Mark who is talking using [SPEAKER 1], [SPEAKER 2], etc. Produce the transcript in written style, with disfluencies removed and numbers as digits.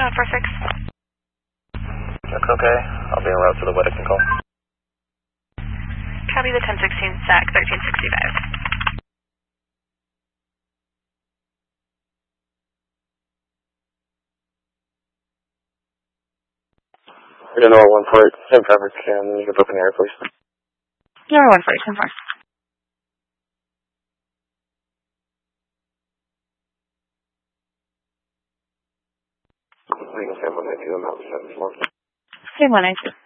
[SPEAKER 1] 146.
[SPEAKER 2] Looks okay. I'll be en route to the Weddington call.
[SPEAKER 1] Copy the 1016 SAC 1365.
[SPEAKER 2] We're going to know 148. Same traffic. Can you book an area, please?
[SPEAKER 1] No, 148, 10 4.
[SPEAKER 2] Legal 792, I'm out 74.
[SPEAKER 1] Same 192.